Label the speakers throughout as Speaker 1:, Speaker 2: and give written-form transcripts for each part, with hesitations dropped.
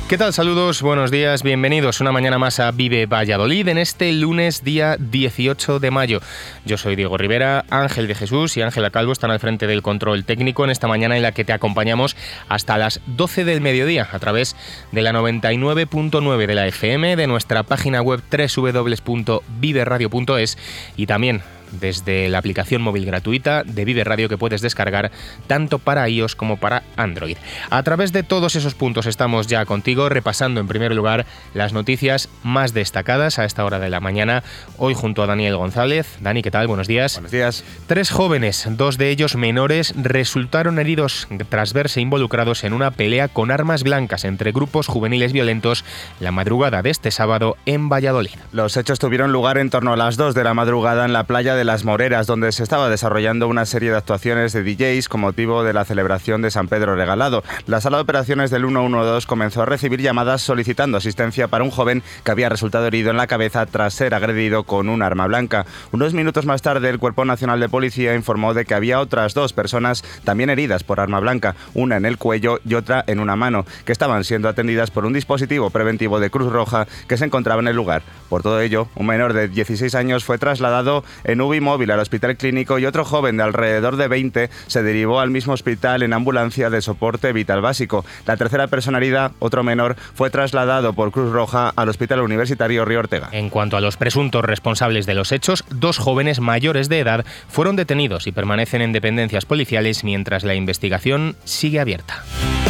Speaker 1: ¿Qué tal? Saludos, buenos días, bienvenidos una mañana más a Vive Valladolid en este lunes día 18 de mayo. Yo soy Diego Rivera, Ángel de Jesús y Ángela Calvo están al frente del control técnico en esta mañana en la que te acompañamos hasta las 12 del mediodía a través de la 99.9 de la FM, de nuestra página web www.viveradio.es y también desde la aplicación móvil gratuita de Vive Radio que puedes descargar tanto para iOS como para Android. A través de todos esos puntos estamos ya contigo repasando en primer lugar las noticias más destacadas a esta hora de la mañana, hoy junto a Daniel González. Dani, ¿qué tal? Buenos días.
Speaker 2: Buenos días.
Speaker 1: 3 jóvenes, 2 de ellos menores, resultaron heridos tras verse involucrados en una pelea con armas blancas entre grupos juveniles violentos la madrugada de este sábado en Valladolid.
Speaker 2: Los hechos tuvieron lugar en torno a las 2 de la madrugada en la playa de Las Moreras, donde se estaba desarrollando una serie de actuaciones de DJs con motivo de la celebración de San Pedro Regalado. La sala de operaciones del 112 comenzó a recibir llamadas solicitando asistencia para un joven que había resultado herido en la cabeza tras ser agredido con un arma blanca. Unos minutos más tarde, el Cuerpo Nacional de Policía informó de que había otras 2 personas también heridas por arma blanca, una en el cuello y otra en una mano, que estaban siendo atendidas por un dispositivo preventivo de Cruz Roja que se encontraba en el lugar. Por todo ello, un menor de 16 años fue trasladado en UBI móvil al hospital clínico y otro joven de alrededor de 20 se derivó al mismo hospital en ambulancia de soporte vital básico. La tercera persona herida, otro menor, fue trasladado por Cruz Roja al Hospital Universitario Río Ortega.
Speaker 1: En cuanto a los presuntos responsables de los hechos, 2 jóvenes mayores de edad fueron detenidos y permanecen en dependencias policiales mientras la investigación sigue abierta.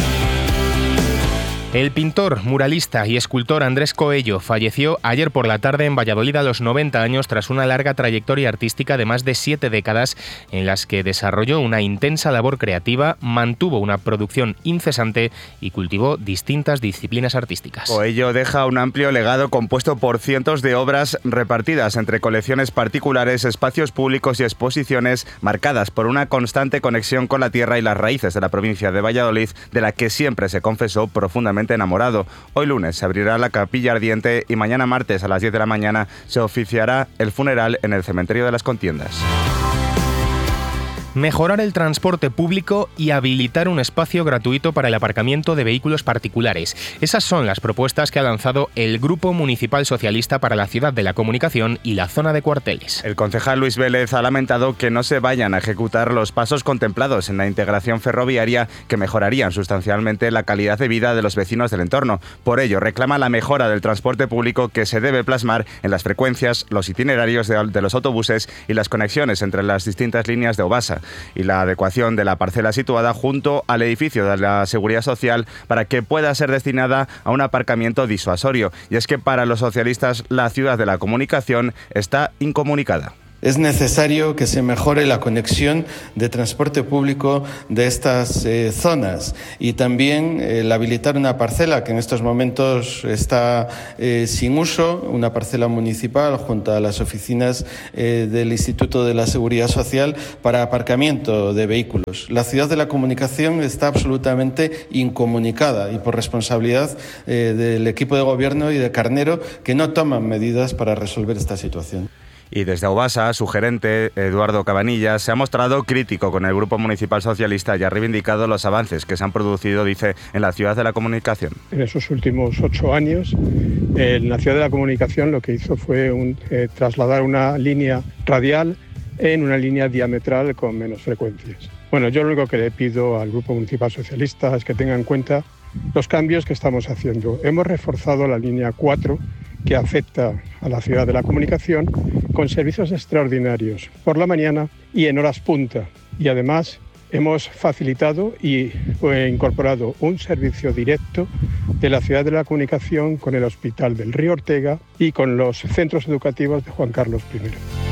Speaker 1: El pintor, muralista y escultor Andrés Coello falleció ayer por la tarde en Valladolid a los 90 años tras una larga trayectoria artística de más de 7 décadas en las que desarrolló una intensa labor creativa, mantuvo una producción incesante y cultivó distintas disciplinas artísticas.
Speaker 2: Coello deja un amplio legado compuesto por cientos de obras repartidas entre colecciones particulares, espacios públicos y exposiciones marcadas por una constante conexión con la tierra y las raíces de la provincia de Valladolid, de la que siempre se confesó profundamente enamorado. Hoy lunes se abrirá la capilla ardiente y mañana martes a las 10 de la mañana se oficiará el funeral en el cementerio de las Contiendas.
Speaker 1: Mejorar el transporte público y habilitar un espacio gratuito para el aparcamiento de vehículos particulares. Esas son las propuestas que ha lanzado el Grupo Municipal Socialista para la Ciudad de la Comunicación y la zona de Cuarteles.
Speaker 2: El concejal Luis Vélez ha lamentado que no se vayan a ejecutar los pasos contemplados en la integración ferroviaria que mejorarían sustancialmente la calidad de vida de los vecinos del entorno. Por ello, reclama la mejora del transporte público que se debe plasmar en las frecuencias, los itinerarios de los autobuses y las conexiones entre las distintas líneas de Aubasa, y la adecuación de la parcela situada junto al edificio de la Seguridad Social para que pueda ser destinada a un aparcamiento disuasorio. Y es que para los socialistas la ciudad de la comunicación está incomunicada.
Speaker 3: Es necesario que se mejore la conexión de transporte público de estas zonas y también el habilitar una parcela que en estos momentos está sin uso, una parcela municipal junto a las oficinas del Instituto de la Seguridad Social para aparcamiento de vehículos. La ciudad de la comunicación está absolutamente incomunicada y por responsabilidad del equipo de gobierno y de Carnero que no toman medidas para resolver esta situación.
Speaker 2: Y desde Aubasa, su gerente, Eduardo Cabanillas, se ha mostrado crítico con el Grupo Municipal Socialista y ha reivindicado los avances que se han producido, dice, en la ciudad de la comunicación.
Speaker 4: En esos últimos 8 años, en la ciudad de la comunicación lo que hizo fue trasladar una línea radial en una línea diametral con menos frecuencias. Bueno, yo lo único que le pido al Grupo Municipal Socialista es que tenga en cuenta los cambios que estamos haciendo. Hemos reforzado la línea 4, que afecta a la ciudad de la comunicación, con servicios extraordinarios por la mañana y en horas punta. Y además hemos facilitado y incorporado un servicio directo de la ciudad de la comunicación con el Hospital del Río Ortega y con los centros educativos de Juan Carlos I.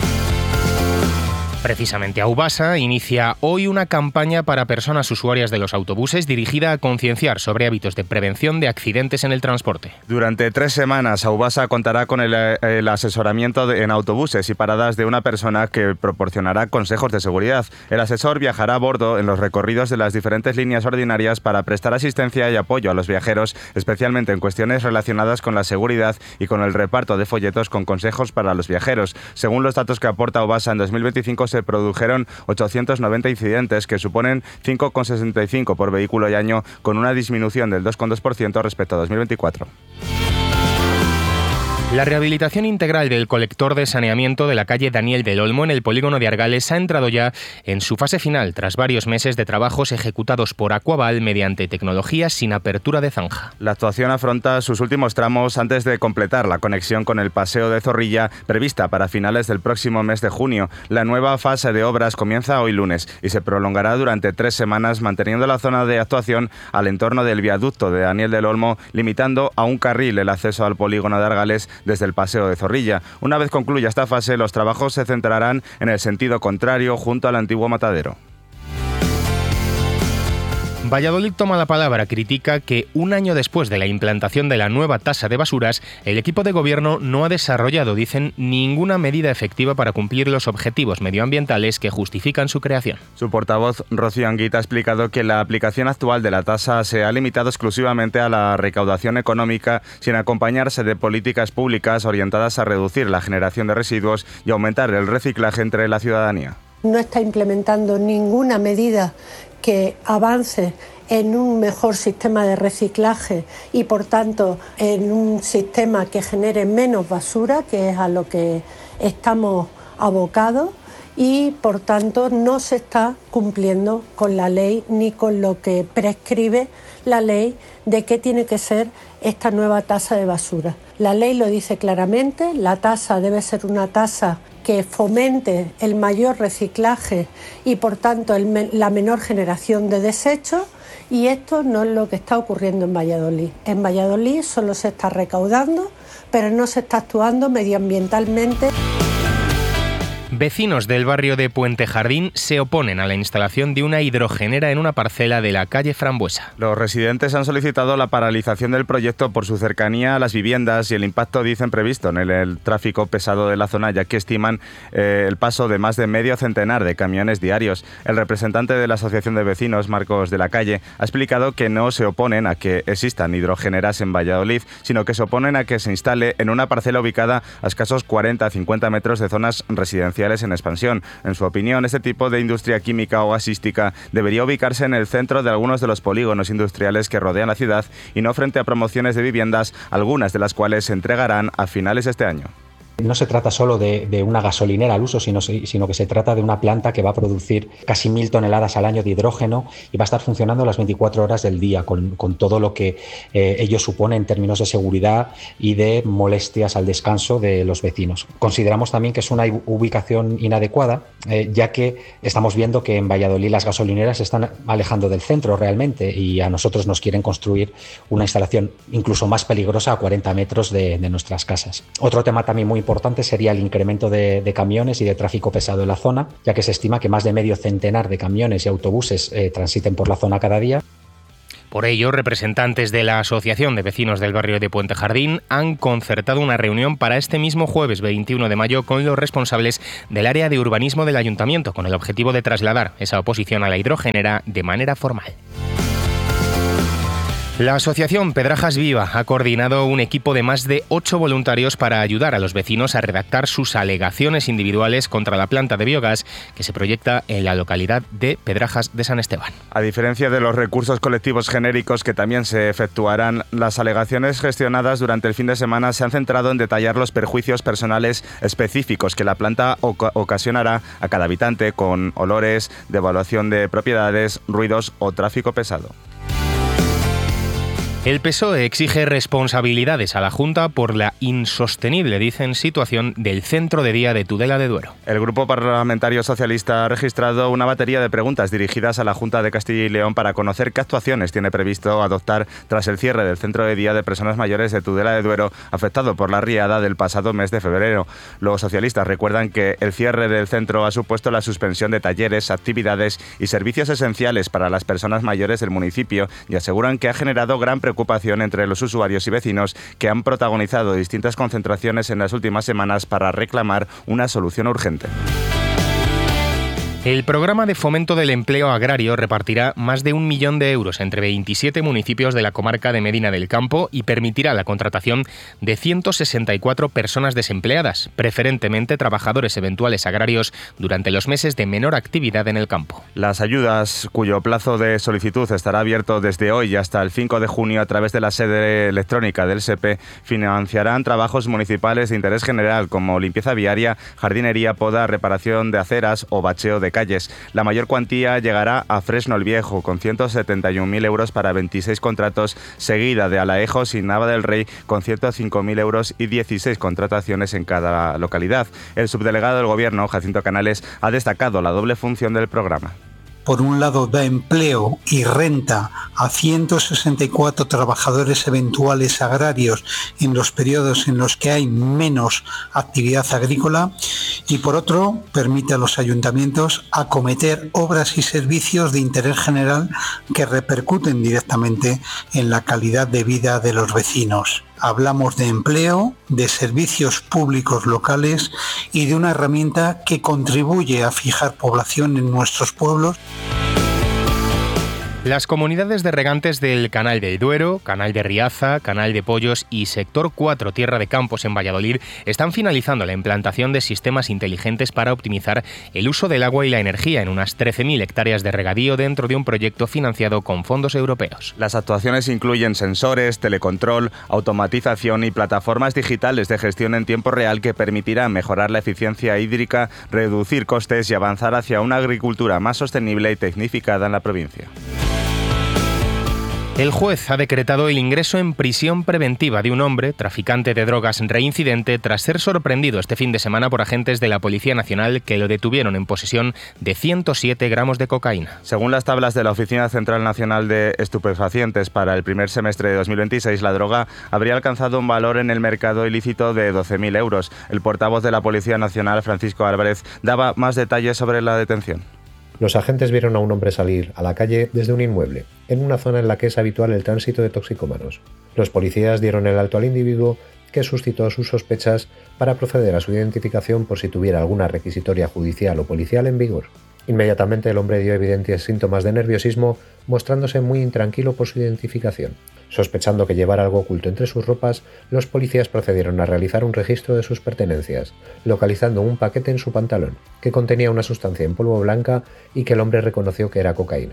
Speaker 1: Precisamente Aubasa inicia hoy una campaña para personas usuarias de los autobuses dirigida a concienciar sobre hábitos de prevención de accidentes en el transporte.
Speaker 2: Durante 3 semanas, Aubasa contará con el asesoramiento en autobuses y paradas de una persona que proporcionará consejos de seguridad. El asesor viajará a bordo en los recorridos de las diferentes líneas ordinarias para prestar asistencia y apoyo a los viajeros, especialmente en cuestiones relacionadas con la seguridad y con el reparto de folletos con consejos para los viajeros. Según los datos que aporta Aubasa, en 2025 se produjeron 890 incidentes, que suponen 5,65 por vehículo y año, con una disminución del 2,2% respecto a 2024.
Speaker 1: La rehabilitación integral del colector de saneamiento de la calle Daniel del Olmo en el polígono de Argales ha entrado ya en su fase final, tras varios meses de trabajos ejecutados por Aquaval mediante tecnología sin apertura de zanja.
Speaker 2: La actuación afronta sus últimos tramos antes de completar la conexión con el Paseo de Zorrilla, prevista para finales del próximo mes de junio. La nueva fase de obras comienza hoy lunes y se prolongará durante 3 semanas, manteniendo la zona de actuación al entorno del viaducto de Daniel del Olmo, limitando a un carril el acceso al polígono de Argales desde el Paseo de Zorrilla. Una vez concluya esta fase, los trabajos se centrarán en el sentido contrario, junto al antiguo matadero.
Speaker 1: Valladolid toma la palabra, critica que un año después de la implantación de la nueva tasa de basuras, el equipo de gobierno no ha desarrollado, dicen, ninguna medida efectiva para cumplir los objetivos medioambientales que justifican su creación.
Speaker 2: Su portavoz, Rocío Anguita, ha explicado que la aplicación actual de la tasa se ha limitado exclusivamente a la recaudación económica, sin acompañarse de políticas públicas orientadas a reducir la generación de residuos y aumentar el reciclaje entre la ciudadanía.
Speaker 5: No está implementando ninguna medida que avance en un mejor sistema de reciclaje y, por tanto, en un sistema que genere menos basura, que es a lo que estamos abocados, y, por tanto, no se está cumpliendo con la ley ni con lo que prescribe la ley de qué tiene que ser esta nueva tasa de basura. La ley lo dice claramente, la tasa debe ser una tasa que fomente el mayor reciclaje y, por tanto, la menor generación de desechos, y esto no es lo que está ocurriendo en Valladolid. En Valladolid solo se está recaudando, pero no se está actuando medioambientalmente.
Speaker 1: Vecinos del barrio de Puente Jardín se oponen a la instalación de una hidrogenera en una parcela de la calle Frambuesa.
Speaker 2: Los residentes han solicitado la paralización del proyecto por su cercanía a las viviendas y el impacto, dicen, previsto en el tráfico pesado de la zona, ya que estiman el paso de más de medio centenar de camiones diarios. El representante de la Asociación de Vecinos, Marcos de la Calle, ha explicado que no se oponen a que existan hidrogeneras en Valladolid, sino que se oponen a que se instale en una parcela ubicada a escasos 40-50 metros de zonas residenciales en expansión. En su opinión, este tipo de industria química o gasística debería ubicarse en el centro de algunos de los polígonos industriales que rodean la ciudad y no frente a promociones de viviendas, algunas de las cuales se entregarán a finales de este año.
Speaker 6: No se trata solo de una gasolinera al uso, sino que se trata de una planta que va a producir casi 1.000 toneladas al año de hidrógeno y va a estar funcionando las 24 horas del día, con todo lo que ello supone en términos de seguridad y de molestias al descanso de los vecinos. Consideramos también que es una ubicación inadecuada, ya que estamos viendo que en Valladolid las gasolineras se están alejando del centro realmente, y a nosotros nos quieren construir una instalación incluso más peligrosa a 40 metros de nuestras casas. Otro tema también muy importante sería el incremento de camiones y de tráfico pesado en la zona, ya que se estima que más de medio centenar de camiones y autobuses transiten por la zona cada día.
Speaker 1: Por ello, representantes de la Asociación de Vecinos del barrio de Puente Jardín han concertado una reunión para este mismo jueves 21 de mayo con los responsables del área de urbanismo del Ayuntamiento, con el objetivo de trasladar esa oposición a la hidrogenera de manera formal. La asociación Pedrajas Viva ha coordinado un equipo de más de 8 voluntarios para ayudar a los vecinos a redactar sus alegaciones individuales contra la planta de biogás que se proyecta en la localidad de Pedrajas de San Esteban.
Speaker 2: A diferencia de los recursos colectivos genéricos que también se efectuarán, las alegaciones gestionadas durante el fin de semana se han centrado en detallar los perjuicios personales específicos que la planta ocasionará a cada habitante, con olores, devaluación de propiedades, ruidos o tráfico pesado.
Speaker 1: El PSOE exige responsabilidades a la Junta por la insostenible, dicen, situación del centro de día de Tudela de Duero.
Speaker 2: El Grupo Parlamentario Socialista ha registrado una batería de preguntas dirigidas a la Junta de Castilla y León para conocer qué actuaciones tiene previsto adoptar tras el cierre del centro de día de personas mayores de Tudela de Duero, afectado por la riada del pasado mes de febrero. Los socialistas recuerdan que el cierre del centro ha supuesto la suspensión de talleres, actividades y servicios esenciales para las personas mayores del municipio, y aseguran que ha generado gran preocupación entre los usuarios y vecinos, que han protagonizado distintas concentraciones en las últimas semanas para reclamar una solución urgente.
Speaker 1: El programa de fomento del empleo agrario repartirá más de 1 millón de euros entre 27 municipios de la comarca de Medina del Campo y permitirá la contratación de 164 personas desempleadas, preferentemente trabajadores eventuales agrarios, durante los meses de menor actividad en el campo.
Speaker 2: Las ayudas, cuyo plazo de solicitud estará abierto desde hoy hasta el 5 de junio a través de la sede electrónica del SEPE, financiarán trabajos municipales de interés general como limpieza viaria, jardinería, poda, reparación de aceras o bacheo de calles. La mayor cuantía llegará a Fresno el Viejo, con 171.000 euros para 26 contratos, seguida de Alaejos y Nava del Rey, con 105.000 euros y 16 contrataciones en cada localidad. El subdelegado del Gobierno, Jacinto Canales, ha destacado la doble función del programa.
Speaker 7: Por un lado, da empleo y renta a 164 trabajadores eventuales agrarios en los periodos en los que hay menos actividad agrícola y por otro, permite a los ayuntamientos acometer obras y servicios de interés general que repercuten directamente en la calidad de vida de los vecinos. Hablamos de empleo, de servicios públicos locales y de una herramienta que contribuye a fijar población en nuestros pueblos.
Speaker 1: Las comunidades de regantes del Canal del Duero, Canal de Riaza, Canal de Pollos y Sector 4 Tierra de Campos en Valladolid están finalizando la implantación de sistemas inteligentes para optimizar el uso del agua y la energía en unas 13.000 hectáreas de regadío dentro de un proyecto financiado con fondos europeos.
Speaker 2: Las actuaciones incluyen sensores, telecontrol, automatización y plataformas digitales de gestión en tiempo real que permitirán mejorar la eficiencia hídrica, reducir costes y avanzar hacia una agricultura más sostenible y tecnificada en la provincia.
Speaker 1: El juez ha decretado el ingreso en prisión preventiva de un hombre, traficante de drogas reincidente, tras ser sorprendido este fin de semana por agentes de la Policía Nacional que lo detuvieron en posesión de 107 gramos de cocaína.
Speaker 2: Según las tablas de la Oficina Central Nacional de Estupefacientes para el primer semestre de 2026, la droga habría alcanzado un valor en el mercado ilícito de 12.000 euros. El portavoz de la Policía Nacional, Francisco Álvarez, daba más detalles sobre la detención.
Speaker 8: Los agentes vieron a un hombre salir a la calle desde un inmueble, en una zona en la que es habitual el tránsito de toxicómanos. Los policías dieron el alto al individuo, que suscitó sus sospechas para proceder a su identificación por si tuviera alguna requisitoria judicial o policial en vigor. Inmediatamente el hombre dio evidentes síntomas de nerviosismo, mostrándose muy intranquilo por su identificación. Sospechando que llevara algo oculto entre sus ropas, los policías procedieron a realizar un registro de sus pertenencias, localizando un paquete en su pantalón, que contenía una sustancia en polvo blanca y que el hombre reconoció que era cocaína.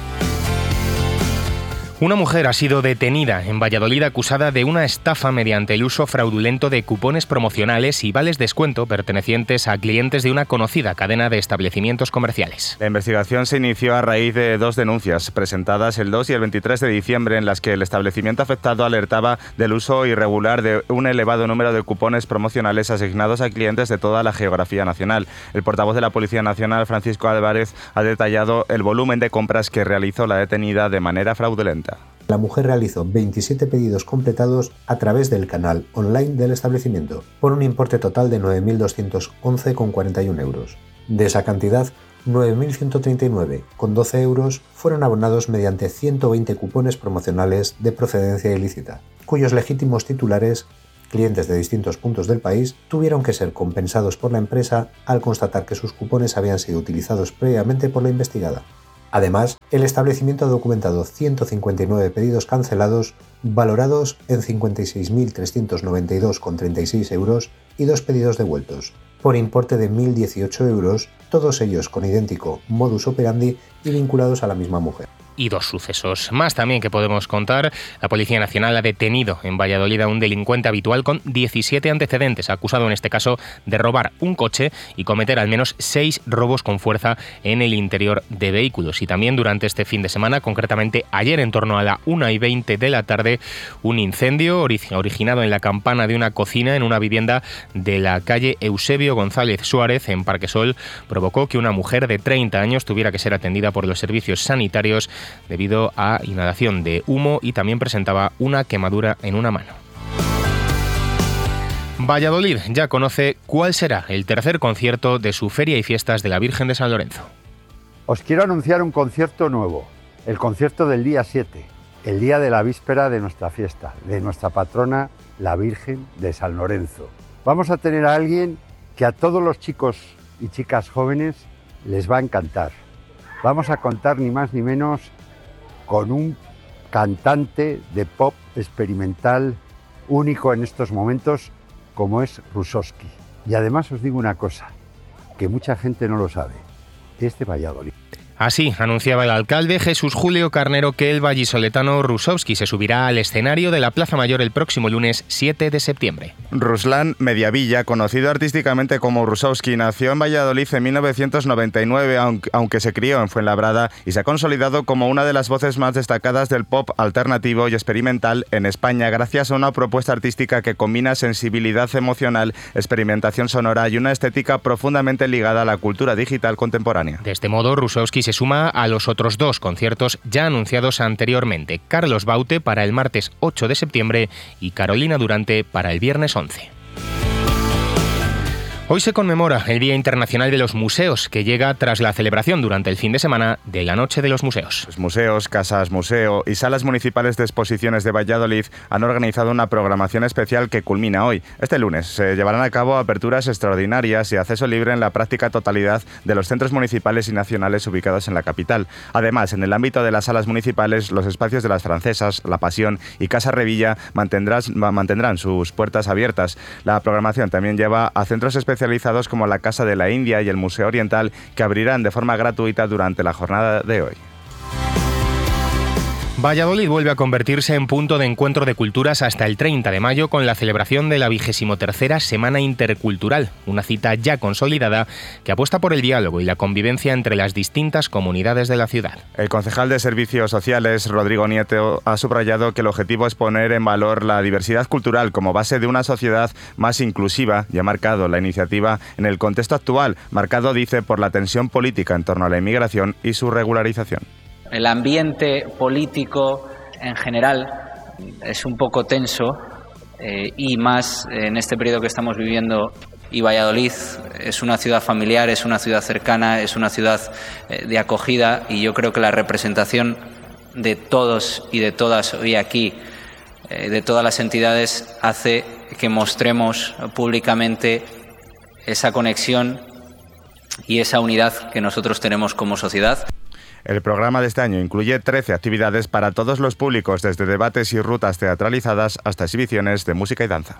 Speaker 1: Una mujer ha sido detenida en Valladolid acusada de una estafa mediante el uso fraudulento de cupones promocionales y vales descuento pertenecientes a clientes de una conocida cadena de establecimientos comerciales.
Speaker 2: La investigación se inició a raíz de 2 denuncias presentadas el 2 y el 23 de diciembre en las que el establecimiento afectado alertaba del uso irregular de un elevado número de cupones promocionales asignados a clientes de toda la geografía nacional. El portavoz de la Policía Nacional, Francisco Álvarez, ha detallado el volumen de compras que realizó la detenida de manera fraudulenta.
Speaker 8: La mujer realizó 27 pedidos completados a través del canal online del establecimiento, por un importe total de 9.211,41 euros. De esa cantidad, 9.139,12 euros fueron abonados mediante 120 cupones promocionales de procedencia ilícita, cuyos legítimos titulares, clientes de distintos puntos del país, tuvieron que ser compensados por la empresa al constatar que sus cupones habían sido utilizados previamente por la investigada. Además, el establecimiento ha documentado 159 pedidos cancelados, valorados en 56.392,36 euros y 2 pedidos devueltos, por importe de 1.018 euros, todos ellos con idéntico modus operandi y vinculados a la misma mujer.
Speaker 1: Y 2 sucesos más también que podemos contar. La Policía Nacional ha detenido en Valladolid a un delincuente habitual con 17 antecedentes, acusado en este caso de robar un coche y cometer al menos 6 robos con fuerza en el interior de vehículos. Y también durante este fin de semana, concretamente ayer en torno a la 1:20 de la tarde, un incendio originado en la campana de una cocina en una vivienda de la calle Eusebio González Suárez en Parquesol provocó que una mujer de 30 años tuviera que ser atendida por los servicios sanitarios debido a inhalación de humo y también presentaba una quemadura en una mano. Valladolid ya conoce cuál será el tercer concierto de su Feria y Fiestas de la Virgen de San Lorenzo.
Speaker 9: Os quiero anunciar un concierto nuevo, el concierto del día 7, el día de la víspera de nuestra fiesta, de nuestra patrona, la Virgen de San Lorenzo. Vamos a tener a alguien que a todos los chicos y chicas jóvenes les va a encantar. Vamos a contar ni más ni menos con un cantante de pop experimental único en estos momentos, como es Rusovsky. Y además os digo una cosa, que mucha gente no lo sabe, es de Valladolid.
Speaker 1: Así anunciaba el alcalde Jesús Julio Carnero que el vallisoletano Rusovsky se subirá al escenario de la Plaza Mayor el próximo lunes 7 de septiembre.
Speaker 2: Ruslan Mediavilla, conocido artísticamente como Rusovsky, nació en Valladolid en 1999, aunque se crió en Fuenlabrada, y se ha consolidado como una de las voces más destacadas del pop alternativo y experimental en España, gracias a una propuesta artística que combina sensibilidad emocional, experimentación sonora y una estética profundamente ligada a la cultura digital contemporánea.
Speaker 1: De este modo, Rusovsky se suma a los otros dos conciertos ya anunciados anteriormente: Carlos Baute para el martes 8 de septiembre y Carolina Durante para el viernes 11. Hoy se conmemora el Día Internacional de los Museos, que llega tras la celebración durante el fin de semana de la Noche de los Museos.
Speaker 2: Los museos, casas museo y salas municipales de exposiciones de Valladolid han organizado una programación especial que culmina hoy. Este lunes se llevarán a cabo aperturas extraordinarias y acceso libre en la práctica totalidad de los centros municipales y nacionales ubicados en la capital. Además, en el ámbito de las salas municipales, los espacios de las Francesas, La Pasión y Casa Revilla mantendrán sus puertas abiertas. La programación también lleva a centros especializados como la Casa de la India y el Museo Oriental, que abrirán de forma gratuita durante la jornada de hoy.
Speaker 1: Valladolid vuelve a convertirse en punto de encuentro de culturas hasta el 30 de mayo con la celebración de la 23ª Semana Intercultural, una cita ya consolidada que apuesta por el diálogo y la convivencia entre las distintas comunidades de la ciudad.
Speaker 2: El concejal de Servicios Sociales, Rodrigo Nieto, ha subrayado que el objetivo es poner en valor la diversidad cultural como base de una sociedad más inclusiva y ha marcado la iniciativa en el contexto actual, marcado, dice, por la tensión política en torno a la inmigración y su regularización.
Speaker 10: El ambiente político en general es un poco tenso y más en este periodo que estamos viviendo. Y Valladolid es una ciudad familiar, es una ciudad cercana, es una ciudad de acogida, y yo creo que la representación de todos y de todas hoy aquí, de todas las entidades, hace que mostremos públicamente esa conexión y esa unidad que nosotros tenemos como sociedad.
Speaker 2: El programa de este año incluye 13 actividades para todos los públicos, desde debates y rutas teatralizadas hasta exhibiciones de música y danza.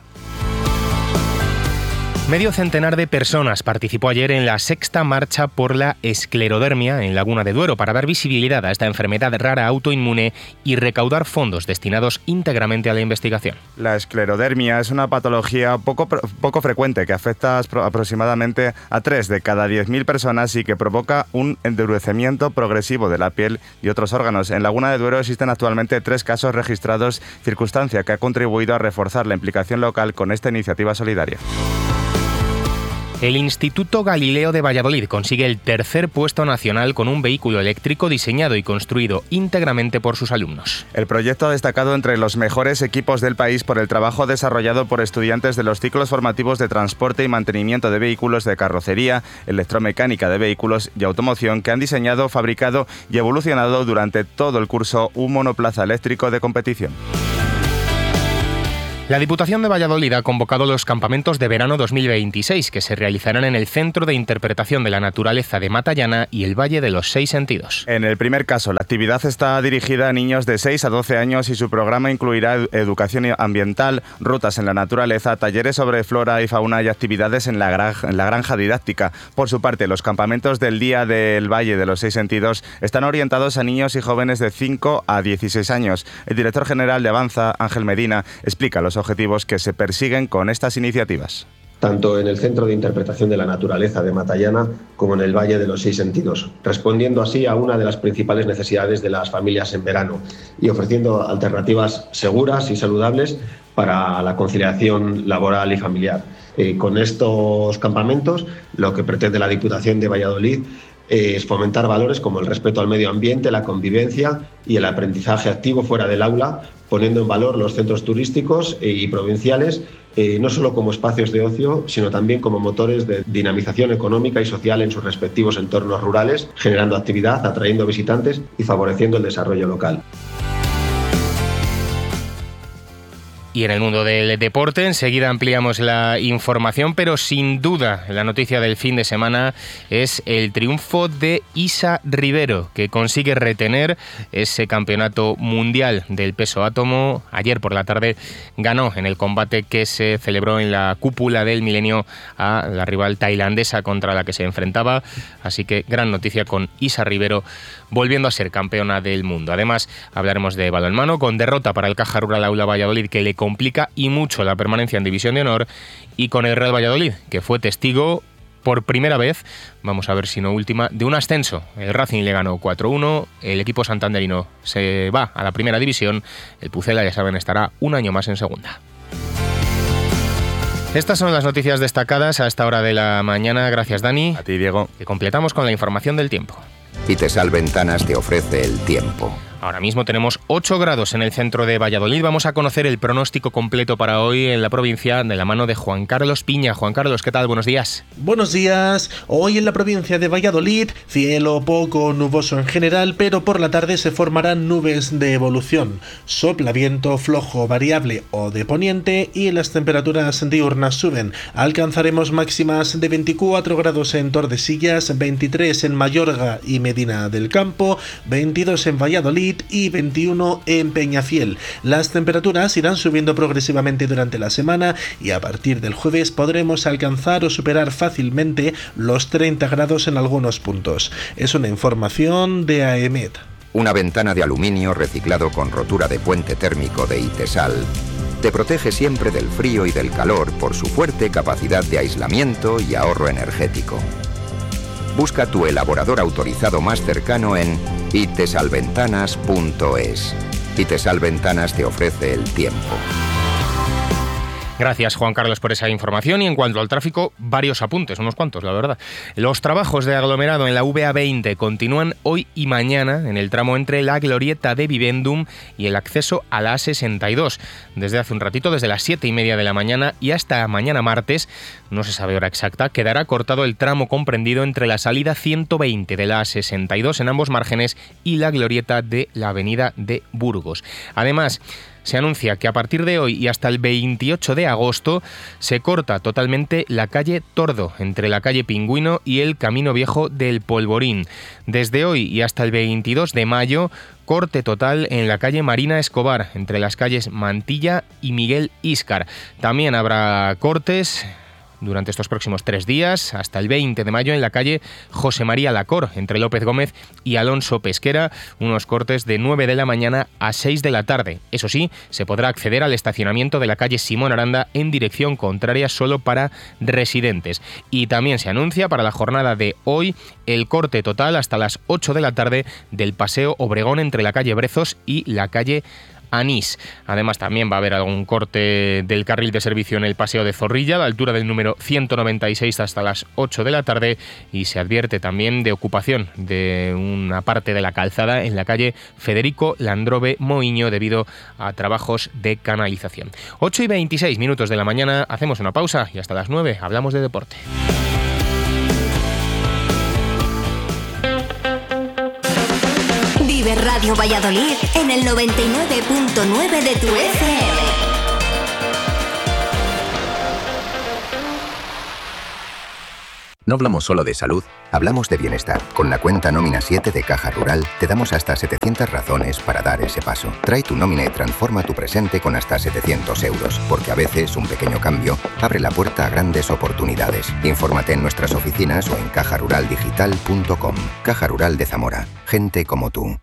Speaker 1: Medio centenar de personas participó ayer en la 6ª marcha por la esclerodermia en Laguna de Duero para dar visibilidad a esta enfermedad rara autoinmune y recaudar fondos destinados íntegramente a la investigación.
Speaker 2: La esclerodermia es una patología poco frecuente que afecta aproximadamente a 3 de cada 10.000 personas y que provoca un endurecimiento progresivo de la piel y otros órganos. En Laguna de Duero existen actualmente 3 casos registrados, circunstancia que ha contribuido a reforzar la implicación local con esta iniciativa solidaria.
Speaker 1: El Instituto Galileo de Valladolid consigue el 3er puesto nacional con un vehículo eléctrico diseñado y construido íntegramente por sus alumnos.
Speaker 2: El proyecto ha destacado entre los mejores equipos del país por el trabajo desarrollado por estudiantes de los ciclos formativos de transporte y mantenimiento de vehículos, de carrocería, electromecánica de vehículos y automoción, que han diseñado, fabricado y evolucionado durante todo el curso un monoplaza eléctrico de competición.
Speaker 1: La Diputación de Valladolid ha convocado los campamentos de verano 2026, que se realizarán en el Centro de Interpretación de la Naturaleza de Matallana y el Valle de los 6 Sentidos.
Speaker 2: En el primer caso, la actividad está dirigida a niños de 6 a 12 años y su programa incluirá educación ambiental, rutas en la naturaleza, talleres sobre flora y fauna y actividades en la granja didáctica. Por su parte, los campamentos del Día del Valle de los 6 Sentidos están orientados a niños y jóvenes de 5 a 16 años. El director general de Avanza, Ángel Medina, explica los objetivos que se persiguen con estas iniciativas.
Speaker 11: Tanto en el Centro de Interpretación de la Naturaleza de Matallana como en el Valle de los 6 Sentidos, respondiendo así a una de las principales necesidades de las familias en verano y ofreciendo alternativas seguras y saludables para la conciliación laboral y familiar. Con estos campamentos, lo que pretende la Diputación de Valladolid es fomentar valores como el respeto al medio ambiente, la convivencia y el aprendizaje activo fuera del aula, poniendo en valor los centros turísticos y provinciales, no solo como espacios de ocio, sino también como motores de dinamización económica y social en sus respectivos entornos rurales, generando actividad, atrayendo visitantes y favoreciendo el desarrollo local.
Speaker 1: Y en el mundo del deporte, enseguida ampliamos la información, pero sin duda la noticia del fin de semana es el triunfo de Isa Ribero, que consigue retener ese campeonato mundial del peso átomo. Ayer por la tarde ganó en el combate que se celebró en la cúpula del milenio a la rival tailandesa contra la que se enfrentaba. Así que gran noticia con Isa Ribero volviendo a ser campeona del mundo. Además, hablaremos de balonmano con derrota para el Caja Rural Aula Valladolid, que le complica y mucho la permanencia en División de Honor, y con el Real Valladolid, que fue testigo por primera vez, vamos a ver si no última, de un ascenso. El Racing le ganó 4-1, el equipo santanderino se va a la primera división, el Pucela, ya saben, estará un año más en segunda. Estas son las noticias destacadas a esta hora de la mañana. Gracias, Dani.
Speaker 2: A ti, Diego.
Speaker 1: Que completamos con la información del tiempo.
Speaker 12: Itesal Ventanas te ofrece el tiempo.
Speaker 1: Ahora mismo tenemos 8 grados en el centro de Valladolid. Vamos a conocer el pronóstico completo para hoy en la provincia de la mano de Juan Carlos Piña. Juan Carlos, ¿qué tal? Buenos días.
Speaker 13: Buenos días. Hoy en la provincia de Valladolid, cielo poco nuboso en general, pero por la tarde se formarán nubes de evolución. Sopla viento flojo, variable o de poniente y las temperaturas diurnas suben. Alcanzaremos máximas de 24 grados en Tordesillas, 23 en Mayorga y Medina del Campo, 22 en Valladolid y 21 en Peñafiel. Las temperaturas irán subiendo progresivamente durante la semana y a partir del jueves podremos alcanzar o superar fácilmente los 30 grados en algunos puntos. Es una información de AEMET.
Speaker 12: Una ventana de aluminio reciclado con rotura de puente térmico de Itesal te protege siempre del frío y del calor por su fuerte capacidad de aislamiento y ahorro energético. Busca tu elaborador autorizado más cercano en itesalventanas.es. Itesal Ventanas te ofrece el tiempo.
Speaker 1: Gracias, Juan Carlos, por esa información. Y en cuanto al tráfico, varios apuntes, unos cuantos, la verdad. Los trabajos de aglomerado en la VA20 continúan hoy y mañana en el tramo entre la glorieta de Vivendum y el acceso a la A62. Desde hace un ratito, desde las 7:30 de la mañana y hasta mañana martes, no se sabe hora exacta, quedará cortado el tramo comprendido entre la salida 120 de la A62 en ambos márgenes y la glorieta de la avenida de Burgos. Además, se anuncia que a partir de hoy y hasta el 28 de agosto se corta totalmente la calle Tordo, entre la calle Pingüino y el Camino Viejo del Polvorín. Desde hoy y hasta el 22 de mayo, corte total en la calle Marina Escobar, entre las calles Mantilla y Miguel Íscar. También habrá cortes durante estos próximos 3 días, hasta el 20 de mayo, en la calle José María Lacor, entre López Gómez y Alonso Pesquera, unos cortes de 9 de la mañana a 6 de la tarde. Eso sí, se podrá acceder al estacionamiento de la calle Simón Aranda en dirección contraria solo para residentes. Y también se anuncia para la jornada de hoy el corte total hasta las 8 de la tarde del Paseo Obregón entre la calle Brezos y la calle Anís. Además, también va a haber algún corte del carril de servicio en el Paseo de Zorrilla, a la altura del número 196 hasta las 8 de la tarde, y se advierte también de ocupación de una parte de la calzada en la calle Federico Landrove Moiño debido a trabajos de canalización. 8:26 de la mañana, hacemos una pausa y hasta las 9 hablamos de deporte.
Speaker 14: Vive Radio Valladolid en el 99.9 de tu FM.
Speaker 12: No hablamos solo de salud, hablamos de bienestar. Con la cuenta Nómina 7 de Caja Rural te damos hasta 700 razones para dar ese paso. Trae tu nómina y transforma tu presente con hasta 700 euros, porque a veces un pequeño cambio abre la puerta a grandes oportunidades. Infórmate en nuestras oficinas o en cajaruraldigital.com. Caja Rural de Zamora. Gente como tú.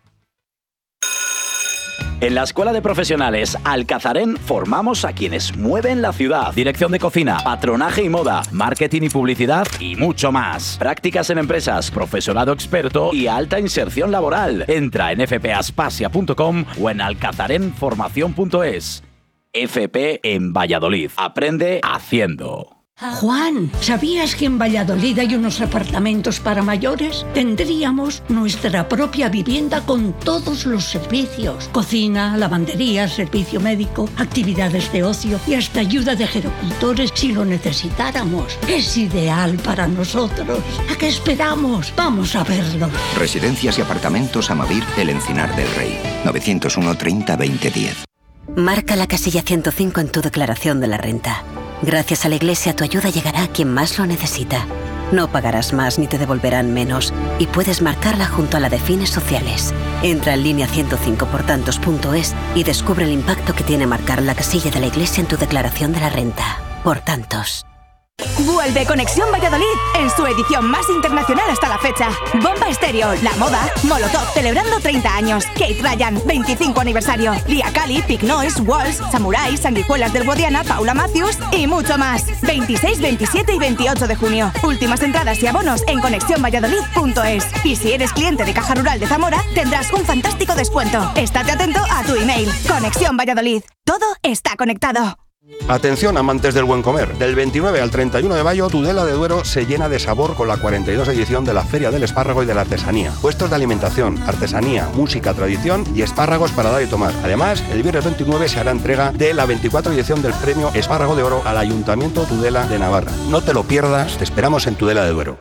Speaker 15: En la Escuela de Profesionales Alcazarén formamos a quienes mueven la ciudad. Dirección de cocina, patronaje y moda, marketing y publicidad y mucho más. Prácticas en empresas, profesorado experto y alta inserción laboral. Entra en fpaspasia.com o en alcazarenformación.es. FP en Valladolid. Aprende haciendo.
Speaker 16: Juan, ¿sabías que en Valladolid hay unos apartamentos para mayores? Tendríamos nuestra propia vivienda con todos los servicios. Cocina, lavandería, servicio médico, actividades de ocio y hasta ayuda de gerocultores si lo necesitáramos. Es ideal para nosotros. ¿A qué esperamos? Vamos a verlo.
Speaker 12: Residencias y apartamentos Amavir, El Encinar del Rey. 901 30 20 10.
Speaker 17: Marca la casilla 105 en tu declaración de la renta. Gracias a la Iglesia, tu ayuda llegará a quien más lo necesita. No pagarás más ni te devolverán menos y puedes marcarla junto a la de fines sociales. Entra en línea 105portantos.es y descubre el impacto que tiene marcar la casilla de la Iglesia en tu declaración de la renta. Por tantos.
Speaker 18: Vuelve Conexión Valladolid en su edición más internacional hasta la fecha. Bomba Estéreo, La Moda, Molotov celebrando 30 años, Kate Ryan, 25 aniversario, Lia Kali, Pig Noise, Walls, Samurai, Sanguijuelas del Guadiana, Paula Matthews y mucho más. 26, 27 y 28 de junio. Últimas entradas y abonos en conexionvalladolid.es. Y si eres cliente de Caja Rural de Zamora, tendrás un fantástico descuento. Estate atento a tu email. Conexión Valladolid. Todo está conectado.
Speaker 19: Atención, amantes del buen comer. Del 29 al 31 de mayo, Tudela de Duero se llena de sabor con la 42 edición de la Feria del Espárrago y de la Artesanía. Puestos de alimentación, artesanía, música, tradición y espárragos para dar y tomar. Además, el viernes 29 se hará entrega de la 24 edición del Premio Espárrago de Oro al Ayuntamiento Tudela de Navarra. No te lo pierdas, te esperamos en Tudela de Duero.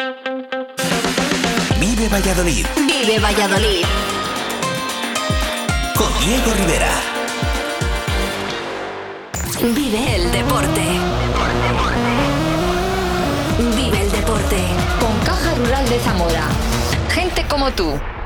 Speaker 20: Vive Valladolid.
Speaker 14: Vive Valladolid.
Speaker 20: Con Diego Rivera.
Speaker 14: Vive el deporte. Vive el deporte.
Speaker 21: Con Caja Rural de Zamora. Gente como tú.